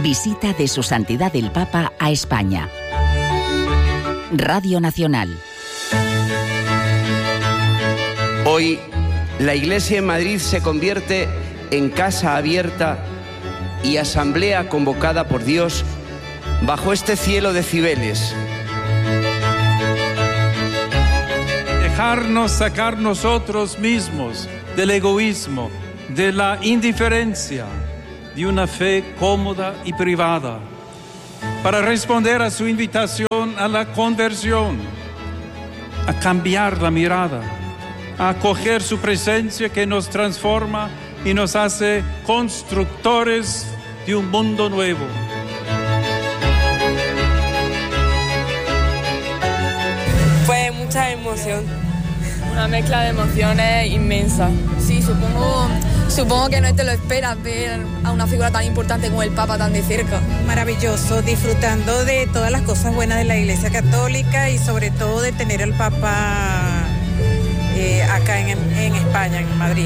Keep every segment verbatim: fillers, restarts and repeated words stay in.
Visita de Su Santidad el Papa a España. Radio Nacional. Hoy, la Iglesia en Madrid se convierte en casa abierta y asamblea convocada por Dios bajo este cielo de Cibeles. Dejarnos sacar nosotros mismos del egoísmo, de la indiferencia, de una fe cómoda y privada, para responder a su invitación a la conversión, a cambiar la mirada, a acoger su presencia que nos transforma y nos hace constructores de un mundo nuevo. Pues mucha emoción, una mezcla de emociones inmensa. Sí, supongo, supongo que no te lo esperas ver a una figura tan importante como el Papa tan de cerca. Maravilloso, disfrutando de todas las cosas buenas de la Iglesia Católica y sobre todo de tener al Papa eh, acá en, en España, en Madrid.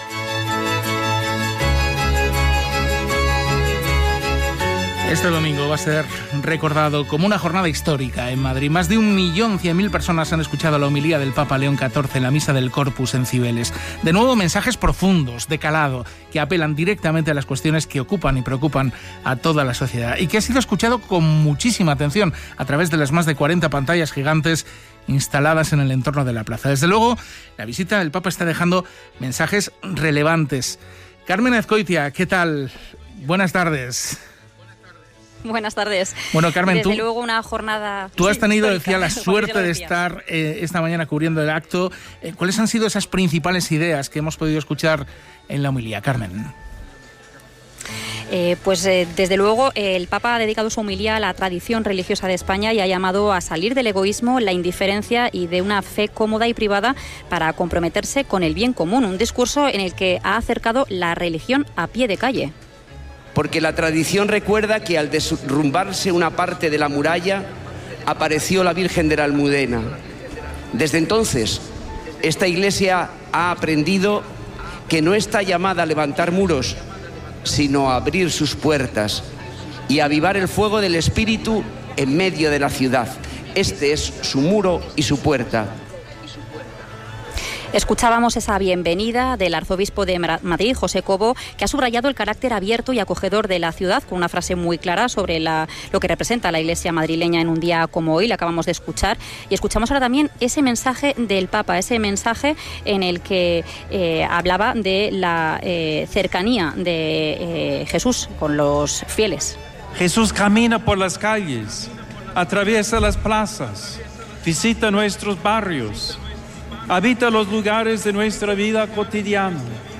Este domingo va a ser recordado como una jornada histórica en Madrid. Más de un millón cien mil personas han escuchado la homilía del Papa León catorce en la misa del Corpus en Cibeles. De nuevo, mensajes profundos, de calado, que apelan directamente a las cuestiones que ocupan y preocupan a toda la sociedad y que ha sido escuchado con muchísima atención a través de las más de cuarenta pantallas gigantes instaladas en el entorno de la plaza. Desde luego, la visita del Papa está dejando mensajes relevantes. Carmen Azcoitia, ¿qué tal? Buenas tardes. Buenas tardes. Bueno, Carmen, Desde tú, luego una jornada tú has tenido, histórica, decía, la suerte de decía. estar eh, esta mañana cubriendo el acto. Eh, ¿Cuáles han sido esas principales ideas que hemos podido escuchar en la homilía, Carmen? Eh, pues eh, desde luego eh, el Papa ha dedicado su homilía a la tradición religiosa de España y ha llamado a salir del egoísmo, la indiferencia y de una fe cómoda y privada para comprometerse con el bien común. Un discurso en el que ha acercado la religión a pie de calle. Porque la tradición recuerda que al derrumbarse una parte de la muralla apareció la Virgen de la Almudena. Desde entonces, esta Iglesia ha aprendido que no está llamada a levantar muros, sino a abrir sus puertas y a avivar el fuego del Espíritu en medio de la ciudad. Este es su muro y su puerta. Escuchábamos esa bienvenida del arzobispo de Madrid, José Cobo, que ha subrayado el carácter abierto y acogedor de la ciudad con una frase muy clara sobre la, lo que representa la Iglesia madrileña en un día como hoy, la acabamos de escuchar. Y escuchamos ahora también ese mensaje del Papa, ese mensaje en el que eh, hablaba de la eh, cercanía de eh, Jesús con los fieles. Jesús camina por las calles, atraviesa las plazas, visita nuestros barrios, habita los lugares de nuestra vida cotidiana.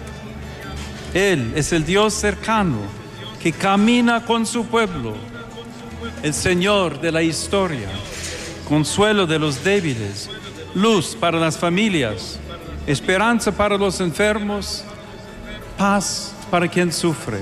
Él es el Dios cercano que camina con su pueblo, el Señor de la historia, consuelo de los débiles, luz para las familias, esperanza para los enfermos, paz para quien sufre.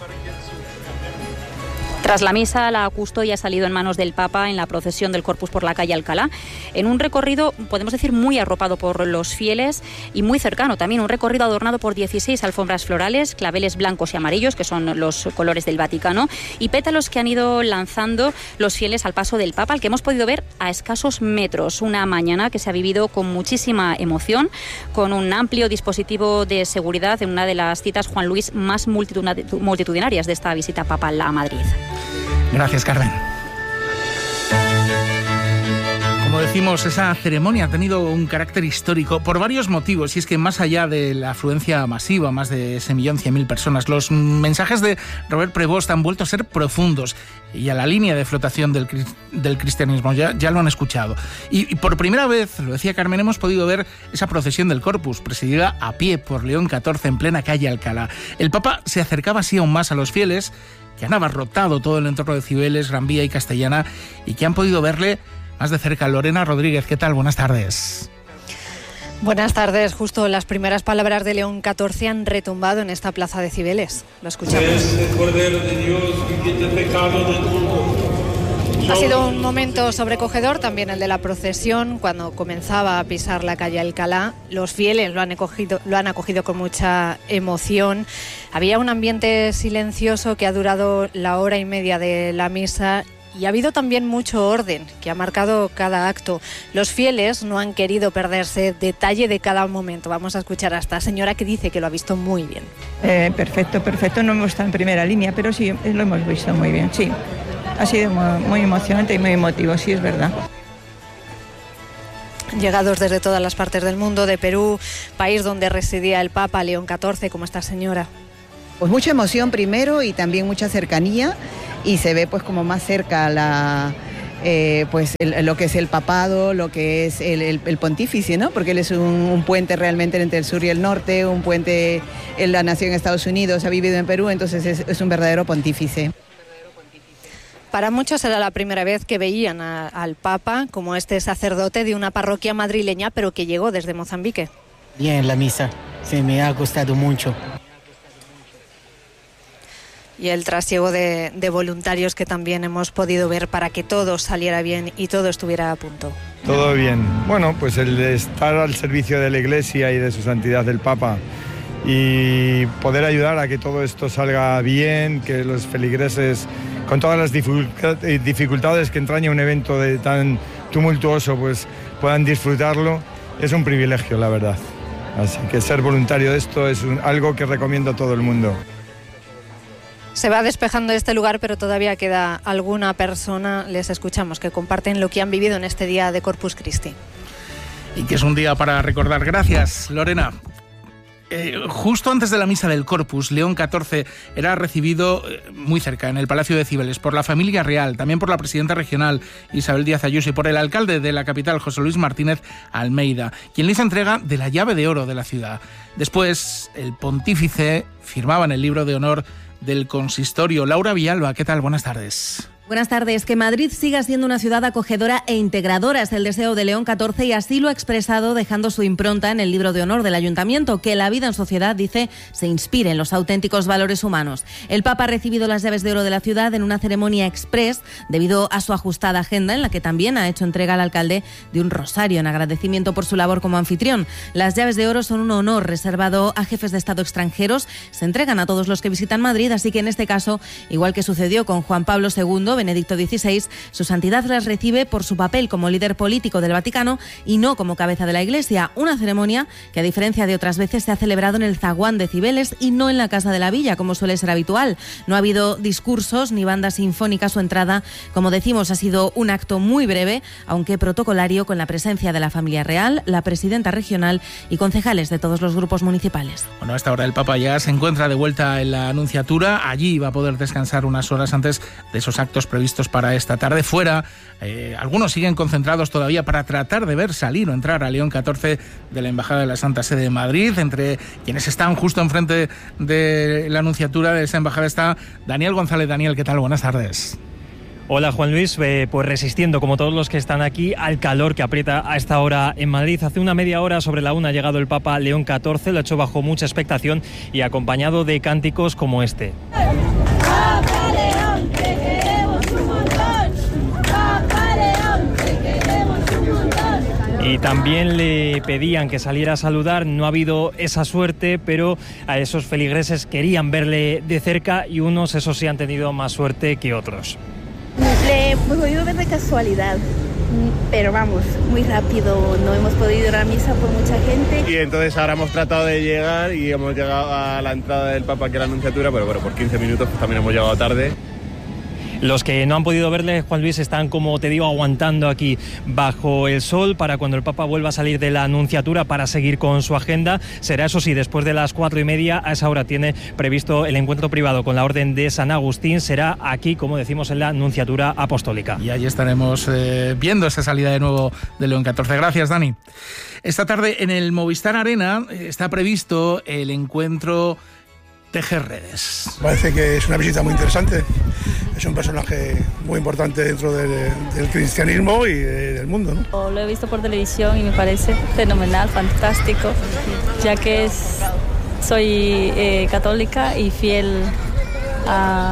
Tras la misa, la custodia ha salido en manos del Papa en la procesión del Corpus por la calle Alcalá, en un recorrido, podemos decir, muy arropado por los fieles y muy cercano también, un recorrido adornado por dieciséis alfombras florales, claveles blancos y amarillos, que son los colores del Vaticano, y pétalos que han ido lanzando los fieles al paso del Papa, al que hemos podido ver a escasos metros. Una mañana que se ha vivido con muchísima emoción, con un amplio dispositivo de seguridad en una de las citas, Juan Luis, más multitudinarias de esta visita papal a Madrid. Gracias, Carmen. Como decimos, esa ceremonia ha tenido un carácter histórico por varios motivos, y es que más allá de la afluencia masiva, más de ese millón cien mil personas, los mensajes de Robert Prevost han vuelto a ser profundos y a la línea de flotación del, del cristianismo, ya, ya lo han escuchado. Y, y por primera vez, lo decía Carmen, hemos podido ver esa procesión del Corpus, presidida a pie por León catorce en plena calle Alcalá. El Papa se acercaba así aún más a los fieles, que han abarrotado todo el entorno de Cibeles, Gran Vía y Castellana, y que han podido verle más de cerca. Lorena Rodríguez, ¿qué tal? Buenas tardes. Buenas tardes. Justo las primeras palabras de León catorce han retumbado en esta plaza de Cibeles. Lo escuchamos. Es el Cordero de Dios que quita el pecado del mundo. Ha sido un momento sobrecogedor, también el de la procesión, cuando comenzaba a pisar la calle Alcalá. Los fieles lo han acogido, lo han acogido con mucha emoción. Había un ambiente silencioso que ha durado la hora y media de la misa. Y ha habido también mucho orden que ha marcado cada acto. Los fieles no han querido perderse detalle de cada momento. Vamos a escuchar a esta señora que dice que lo ha visto muy bien. Eh, perfecto, perfecto. No hemos estado en primera línea, pero sí, lo hemos visto muy bien, sí. Ha sido muy, muy emocionante y muy emotivo, sí, es verdad. Llegados desde todas las partes del mundo, de Perú, país donde residía el Papa León catorce, como esta señora. Pues mucha emoción primero y también mucha cercanía, y se ve pues como más cerca la, eh, pues el, lo que es el papado, lo que es el, el, el pontífice, ¿no? Porque él es un, un puente realmente entre el sur y el norte, un puente, él nació en Estados Unidos, ha vivido en Perú, entonces es, es un verdadero pontífice. Para muchos era la primera vez que veían a, al Papa como este sacerdote de una parroquia madrileña, pero que llegó desde Mozambique. Bien, la misa, sí, me ha gustado mucho. Y el trasiego de, de voluntarios que también hemos podido ver para que todo saliera bien y todo estuviera a punto. Todo bien. Bueno, pues el de estar al servicio de la Iglesia y de su santidad el Papa y poder ayudar a que todo esto salga bien, que los feligreses, con todas las dificultades que entraña un evento de tan tumultuoso, pues puedan disfrutarlo, es un privilegio, la verdad. Así que ser voluntario de esto es un, algo que recomiendo a todo el mundo. Se va despejando este lugar, pero todavía queda alguna persona, les escuchamos, que comparten lo que han vivido en este día de Corpus Christi. Y que es un día para recordar. Gracias, Lorena. Eh, justo antes de la misa del Corpus, León catorce era recibido eh, muy cerca, en el Palacio de Cibeles, por la familia real, también por la presidenta regional Isabel Díaz Ayuso y por el alcalde de la capital, José Luis Martínez Almeida, quien le hizo entrega de la llave de oro de la ciudad. Después, el pontífice firmaba en el libro de honor del consistorio. Laura Villalba, ¿qué tal? Buenas tardes. Buenas tardes. Que Madrid siga siendo una ciudad acogedora e integradora es el deseo de León catorce y así lo ha expresado dejando su impronta en el libro de honor del Ayuntamiento, que la vida en sociedad, dice, se inspire en los auténticos valores humanos. El Papa ha recibido las llaves de oro de la ciudad en una ceremonia express debido a su ajustada agenda, en la que también ha hecho entrega al alcalde de un rosario en agradecimiento por su labor como anfitrión. Las llaves de oro son un honor reservado a jefes de Estado extranjeros, se entregan a todos los que visitan Madrid, así que en este caso, igual que sucedió con Juan Pablo segundo, Benedicto dieciséis, su santidad las recibe por su papel como líder político del Vaticano y no como cabeza de la Iglesia. Una ceremonia que, a diferencia de otras veces, se ha celebrado en el zaguán de Cibeles y no en la Casa de la Villa, como suele ser habitual. No ha habido discursos ni banda sinfónica a su entrada. Como decimos, ha sido un acto muy breve, aunque protocolario, con la presencia de la familia real, la presidenta regional y concejales de todos los grupos municipales. Bueno, a esta hora el Papa ya se encuentra de vuelta en la Anunciatura. Allí va a poder descansar unas horas antes de esos actos previstos para esta tarde. Fuera, eh, algunos siguen concentrados todavía para tratar de ver salir o entrar a León catorce de la Embajada de la Santa Sede de Madrid. Entre quienes están justo enfrente de la Anunciatura de esa embajada está Daniel González. Daniel, ¿qué tal? Buenas tardes. Hola Juan Luis, eh, pues resistiendo como todos los que están aquí al calor que aprieta a esta hora en Madrid. Hace una media hora sobre la una ha llegado el Papa León catorce, lo ha hecho bajo mucha expectación y acompañado de cánticos como este. ¡Papa León, te queremos un montón! ¡Papa León, te queremos un montón! Y también le pedían que saliera a saludar. No ha habido esa suerte, pero a esos feligreses querían verle de cerca y unos, eso sí, han tenido más suerte que otros. Le hemos podido ver de casualidad, pero vamos, muy rápido, no hemos podido ir a misa por mucha gente. Y entonces ahora hemos tratado de llegar y hemos llegado a la entrada del Papa, que era la Anunciatura, pero bueno, por quince minutos pues también hemos llegado tarde. Los que no han podido verle, Juan Luis, están, como te digo, aguantando aquí bajo el sol para cuando el Papa vuelva a salir de la Anunciatura para seguir con su agenda. Será, eso sí, después de las cuatro y media. A esa hora tiene previsto el encuentro privado con la Orden de San Agustín. Será aquí, como decimos, en la Anunciatura Apostólica. Y allí estaremos eh, viendo esa salida de nuevo de León catorce. Gracias, Dani. Esta tarde en el Movistar Arena está previsto el encuentro Tejer Redes. Parece que es una visita muy interesante. Es un personaje muy importante dentro de, del cristianismo y de, del mundo, ¿no? Lo he visto por televisión y me parece fenomenal, fantástico, ya que es, soy eh, católica y fiel a,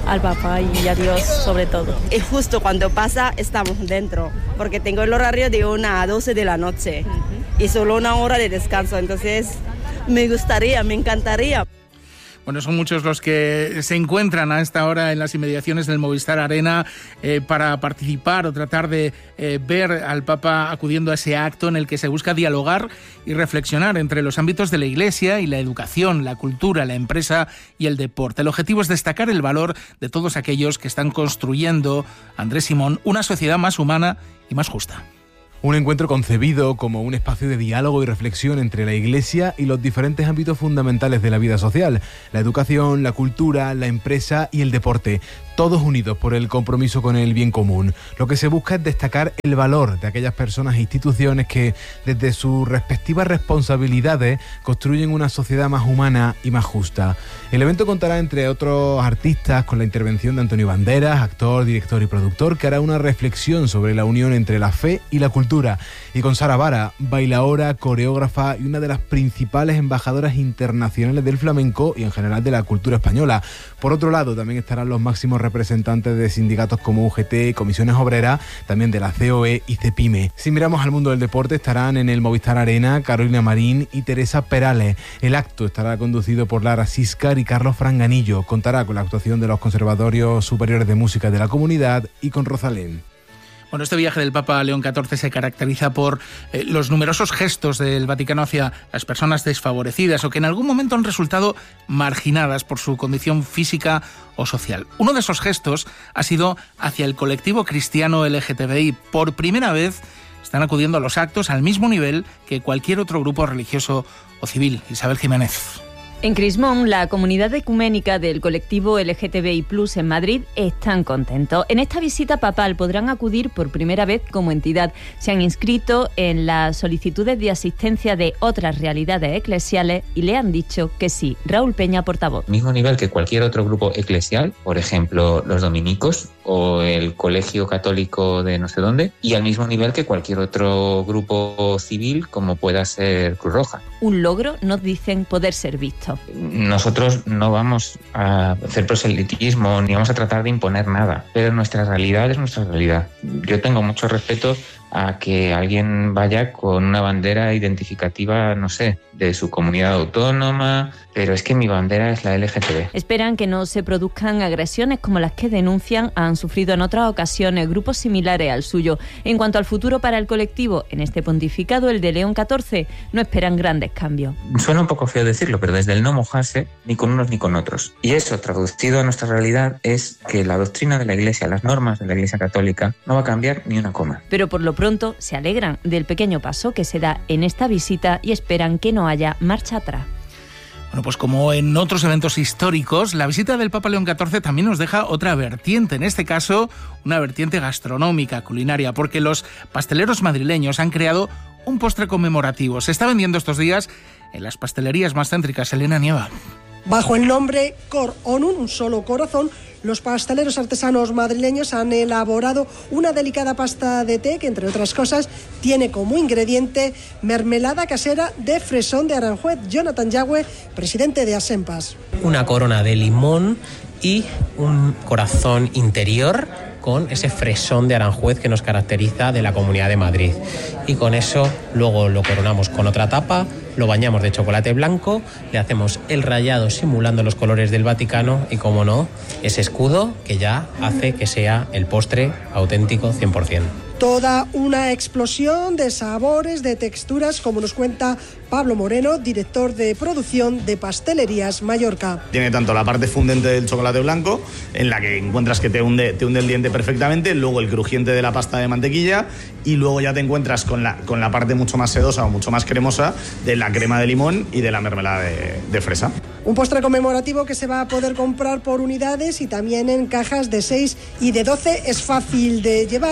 al papá y a Dios sobre todo. Y justo cuando pasa estamos dentro, porque tengo el horario de una a doce de la noche uh-huh. y solo una hora de descanso, entonces me gustaría, me encantaría. Bueno, son muchos los que se encuentran a esta hora en las inmediaciones del Movistar Arena eh, para participar o tratar de eh, ver al Papa acudiendo a ese acto en el que se busca dialogar y reflexionar entre los ámbitos de la Iglesia y la educación, la cultura, la empresa y el deporte. El objetivo es destacar el valor de todos aquellos que están construyendo, Andrés Simón, una sociedad más humana y más justa. Un encuentro concebido como un espacio de diálogo y reflexión entre la Iglesia y los diferentes ámbitos fundamentales de la vida social, la educación, la cultura, la empresa y el deporte, todos unidos por el compromiso con el bien común. Lo que se busca es destacar el valor de aquellas personas e instituciones que, desde sus respectivas responsabilidades, construyen una sociedad más humana y más justa. El evento contará, entre otros artistas, con la intervención de Antonio Banderas, actor, director y productor, que hará una reflexión sobre la unión entre la fe y la cultura, y con Sara Vara, bailaora, coreógrafa y una de las principales embajadoras internacionales del flamenco y en general de la cultura española. Por otro lado, también estarán los máximos representantes de sindicatos como U G T, Comisiones Obreras, también de la C O E y CEPIME. Si miramos al mundo del deporte, estarán en el Movistar Arena Carolina Marín y Teresa Perales. El acto estará conducido por Lara Siscar y Carlos Franganillo. Contará con la actuación de los Conservatorios Superiores de Música de la Comunidad y con Rosalén. Bueno, este viaje del Papa León catorce se caracteriza por eh, los numerosos gestos del Vaticano hacia las personas desfavorecidas o que en algún momento han resultado marginadas por su condición física o social. Uno de esos gestos ha sido hacia el colectivo cristiano L G T B I. Por primera vez están acudiendo a los actos al mismo nivel que cualquier otro grupo religioso o civil. Isabel Jiménez. En Crismón, la comunidad ecuménica del colectivo L G T B I plus en Madrid están contentos. En esta visita papal podrán acudir por primera vez como entidad. Se han inscrito en las solicitudes de asistencia de otras realidades eclesiales y le han dicho que sí. Raúl Peña, portavoz. Mismo nivel que cualquier otro grupo eclesial, por ejemplo, los dominicos o el colegio católico de no sé dónde, y al mismo nivel que cualquier otro grupo civil, como pueda ser Cruz Roja. Un logro, nos dicen, poder ser visto. Nosotros no vamos a hacer proselitismo ni vamos a tratar de imponer nada, pero nuestra realidad es nuestra realidad. Yo tengo mucho respeto a que alguien vaya con una bandera identificativa, no sé, de su comunidad autónoma, pero es que mi bandera es la L G T B. Esperan que no se produzcan agresiones como las que denuncian han sufrido en otras ocasiones grupos similares al suyo. En cuanto al futuro para el colectivo, en este pontificado, el de León catorce, no esperan grandes cambios. Suena un poco feo decirlo, pero desde el no mojarse ni con unos ni con otros. Y eso, traducido a nuestra realidad, es que la doctrina de la Iglesia, las normas de la Iglesia católica, no va a cambiar ni una coma. Pero por lo pronto se alegran del pequeño paso que se da en esta visita y esperan que no haya marcha atrás. Bueno, pues como en otros eventos históricos, la visita del Papa León catorce también nos deja otra vertiente, en este caso una vertiente gastronómica, culinaria, porque los pasteleros madrileños han creado un postre conmemorativo. Se está vendiendo estos días en las pastelerías más céntricas. Elena Nieva. Bajo el nombre Cor Onum, un solo corazón, los pasteleros artesanos madrileños han elaborado una delicada pasta de té que, entre otras cosas, tiene como ingrediente mermelada casera de fresón de Aranjuez. Jonathan Yagüe, presidente de Asempas. Una corona de limón y un corazón interior con ese fresón de Aranjuez que nos caracteriza de la Comunidad de Madrid. Y con eso luego lo coronamos con otra tapa, lo bañamos de chocolate blanco, le hacemos el rallado simulando los colores del Vaticano y, como no, ese escudo que ya hace que sea el postre auténtico cien por ciento. Toda una explosión de sabores, de texturas, como nos cuenta Pablo Moreno, director de producción de Pastelerías Mallorca. Tiene tanto la parte fundente del chocolate blanco, en la que encuentras que te hunde, te hunde el diente perfectamente, luego el crujiente de la pasta de mantequilla, y luego ya te encuentras con la, con la parte mucho más sedosa o mucho más cremosa de la crema de limón y de la mermelada de, de fresa. Un postre conmemorativo que se va a poder comprar por unidades y también en cajas de seis y de doce. Es fácil de llevar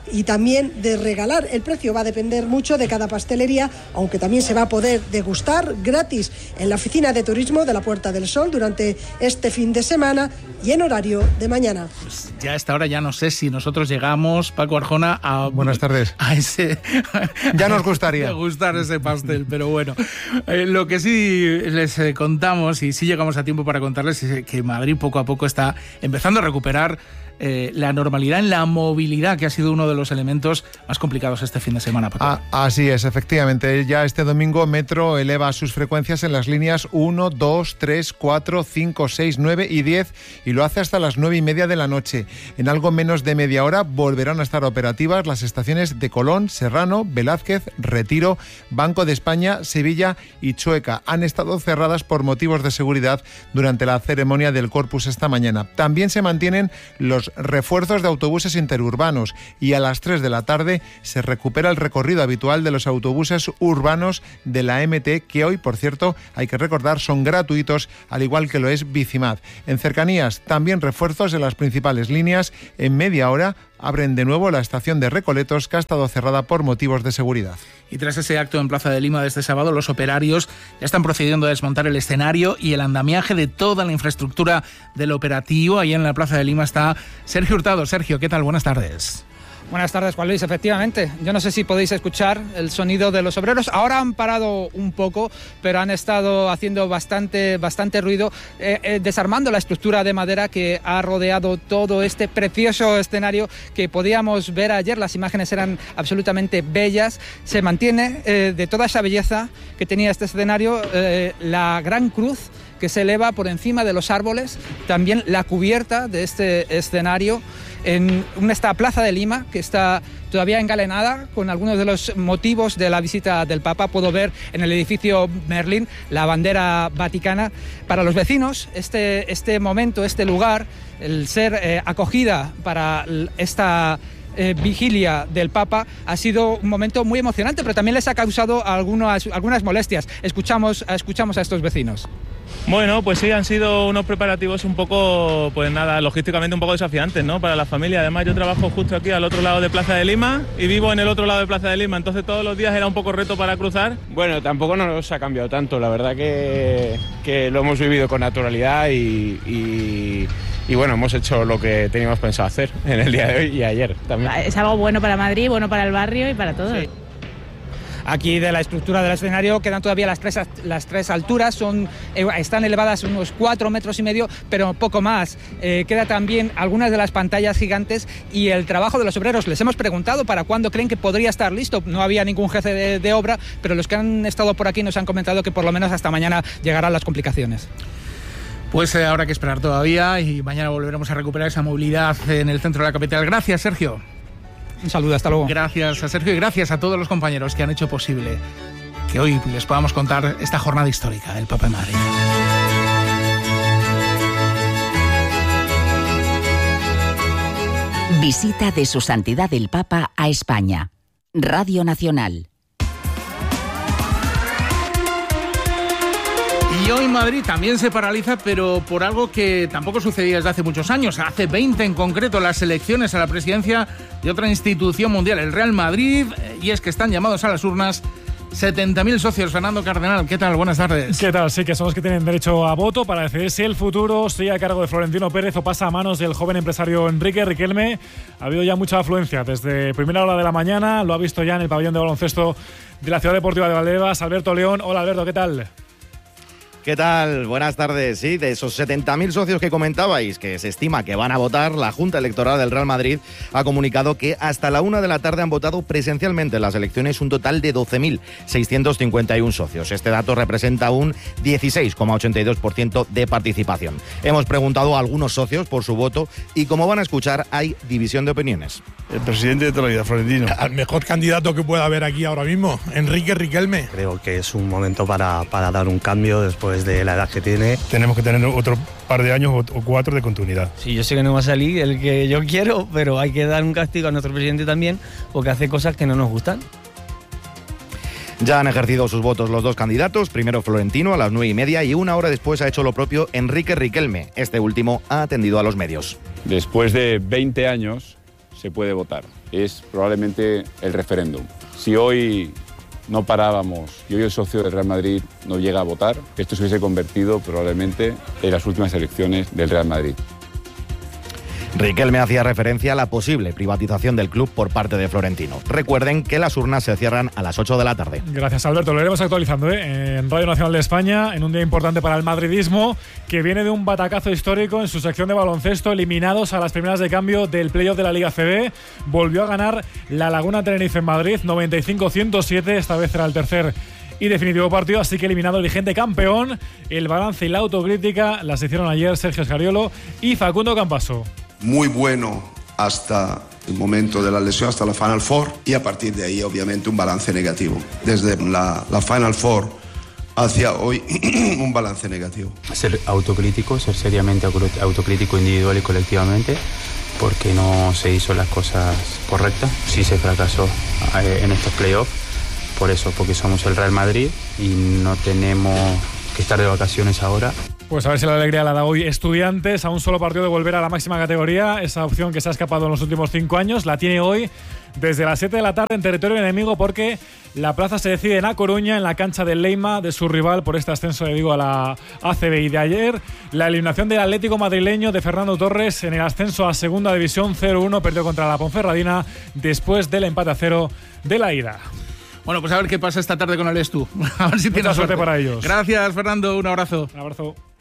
y también de regalar. El precio va a depender mucho de cada pastelería, aunque también se va a poder degustar gratis en la oficina de turismo de la Puerta del Sol durante este fin de semana y en horario de mañana. Pues ya a esta hora ya no sé si nosotros llegamos, Paco Arjona, a... Buenas tardes. A ese... Ya nos gustaría. A gustar ese pastel, pero bueno. Eh, lo que sí les eh, contamos, y sí llegamos a tiempo para contarles, es que Madrid poco a poco está empezando a recuperar Eh, la normalidad en la movilidad, que ha sido uno de los elementos más complicados este fin de semana. Ah, así es, efectivamente. Ya este domingo Metro eleva sus frecuencias en las líneas uno, dos, tres, cuatro, cinco, seis, nueve y diez y lo hace hasta las nueve y media de la noche. En algo menos de media hora volverán a estar operativas las estaciones de Colón, Serrano, Velázquez, Retiro, Banco de España, Sevilla y Chueca. Han estado cerradas por motivos de seguridad durante la ceremonia del Corpus esta mañana. También se mantienen los refuerzos de autobuses interurbanos y a las tres de la tarde se recupera el recorrido habitual de los autobuses urbanos de la M T, que hoy, por cierto, hay que recordar, son gratuitos, al igual que lo es Bicimad. En cercanías, también refuerzos de las principales líneas. En media hora abren de nuevo la estación de Recoletos, que ha estado cerrada por motivos de seguridad. Y tras ese acto en Plaza de Lima de este sábado, los operarios ya están procediendo a desmontar el escenario y el andamiaje de toda la infraestructura del operativo. Ahí en la Plaza de Lima está Sergio Hurtado. Sergio, ¿qué tal? Buenas tardes. Buenas tardes, Juan Luis. Efectivamente, yo no sé si podéis escuchar el sonido de los obreros. Ahora han parado un poco, pero han estado haciendo bastante, bastante ruido, eh, eh, desarmando la estructura de madera que ha rodeado todo este precioso escenario que podíamos ver ayer. Las imágenes eran absolutamente bellas. Se mantiene eh, de toda esa belleza que tenía este escenario eh, la gran cruz que se eleva por encima de los árboles, también la cubierta de este escenario en esta Plaza de Lima, que está todavía engalanada con algunos de los motivos de la visita del Papa. Puedo ver en el edificio Merlín la bandera vaticana. Para los vecinos, este, este momento, este lugar, el ser eh, acogida para esta Eh, vigilia del Papa ha sido un momento muy emocionante, pero también les ha causado algunas, algunas molestias. Escuchamos, escuchamos a estos vecinos. Bueno, pues sí, han sido unos preparativos un poco, pues nada, logísticamente un poco desafiantes, ¿no? Para la familia. Además, yo trabajo justo aquí al otro lado de Plaza de Lima y vivo en el otro lado de Plaza de Lima, entonces todos los días era un poco reto para cruzar. Bueno, tampoco nos ha cambiado tanto, la verdad que, que lo hemos vivido con naturalidad y... y... Y bueno, hemos hecho lo que teníamos pensado hacer en el día de hoy y ayer también. Es algo bueno para Madrid, bueno para el barrio y para todos. Sí. Aquí de la estructura del escenario quedan todavía las tres, las tres alturas, son, están elevadas unos cuatro metros y medio, pero poco más. Eh, queda también algunas de las pantallas gigantes y el trabajo de los obreros. Les hemos preguntado para cuándo creen que podría estar listo. No había ningún jefe de, de obra, pero los que han estado por aquí nos han comentado que por lo menos hasta mañana llegarán las complicaciones. Pues eh, habrá que esperar todavía y mañana volveremos a recuperar esa movilidad en el centro de la capital. Gracias, Sergio. Un saludo, hasta luego. Gracias a Sergio y gracias a todos los compañeros que han hecho posible que hoy les podamos contar esta jornada histórica del Papa en Madrid. Visita de Su Santidad el Papa a España. Radio Nacional. Y hoy Madrid también se paraliza, pero por algo que tampoco sucedía desde hace muchos años. Hace veinte en concreto, las elecciones a la presidencia de otra institución mundial, el Real Madrid, y es que están llamados a las urnas setenta mil socios. Fernando Cardenal, ¿qué tal? Buenas tardes. ¿Qué tal? Sí, que son los que tienen derecho a voto para decidir si el futuro sigue a cargo de Florentino Pérez o pasa a manos del joven empresario Enrique Riquelme. Ha habido ya mucha afluencia desde primera hora de la mañana, lo ha visto ya en el pabellón de baloncesto de la Ciudad Deportiva de Valdebebas. Alberto León. Hola, Alberto, ¿qué tal? ¿Qué tal? Buenas tardes. Sí, de esos setenta mil socios que comentabais, que se estima que van a votar, la Junta Electoral del Real Madrid ha comunicado que hasta la una de la tarde han votado presencialmente en las elecciones un total de doce mil seiscientos cincuenta y uno socios. Este dato representa un dieciséis coma ochenta y dos por ciento de participación. Hemos preguntado a algunos socios por su voto y, como van a escuchar, hay división de opiniones. El presidente de toda la vida, Florentino. Al mejor candidato que pueda haber aquí ahora mismo, Enrique Riquelme. Creo que es un momento para, para dar un cambio después de la edad que tiene. Tenemos que tener otro par de años o cuatro de continuidad. Sí, yo sé que no va a salir el que yo quiero, pero hay que dar un castigo a nuestro presidente también, porque hace cosas que no nos gustan. Ya han ejercido sus votos los dos candidatos, primero Florentino a las nueve y media y una hora después ha hecho lo propio Enrique Riquelme. Este último ha atendido a los medios. Después de veinte años se puede votar. Es probablemente el referéndum. Si hoy no parábamos y hoy el socio del Real Madrid no llega a votar, esto se hubiese convertido probablemente en las últimas elecciones del Real Madrid. Riquelme hacía referencia a la posible privatización del club por parte de Florentino. Recuerden que las urnas se cierran a las ocho de la tarde. Gracias, Alberto. Lo iremos actualizando ¿eh? en Radio Nacional de España, en un día importante para el madridismo, que viene de un batacazo histórico en su sección de baloncesto, eliminados a las primeras de cambio del playoff de la Liga C B. Volvió a ganar la Laguna Tenerife en Madrid, noventa y cinco a ciento siete. Esta vez era el tercer y definitivo partido, así que eliminado el vigente campeón. El balance y la autocrítica las hicieron ayer Sergio Escariolo y Facundo Campaso. Muy bueno hasta el momento de la lesión, hasta la Final Four, y a partir de ahí obviamente un balance negativo. Desde la, la Final Four hacia hoy un balance negativo. Ser autocrítico, ser seriamente autocrítico individual y colectivamente, porque no se hizo las cosas correctas. Sí se fracasó en estos playoffs, por eso, porque somos el Real Madrid y no tenemos que estar de vacaciones ahora. Pues a ver si la alegría la da hoy Estudiantes, a un solo partido de volver a la máxima categoría. Esa opción que se ha escapado en los últimos cinco años la tiene hoy desde las siete de la tarde en territorio enemigo, porque la plaza se decide en A Coruña, en la cancha del Leima, de su rival por este ascenso, le digo, a la A C B. Y de ayer, la eliminación del Atlético madrileño de Fernando Torres en el ascenso a Segunda División. Cero uno perdió contra la Ponferradina después del empate a cero de la ida. Bueno, pues a ver qué pasa esta tarde con el Estu. A ver si tiene suerte suerte para ellos. Gracias, Fernando. Un abrazo. Un abrazo.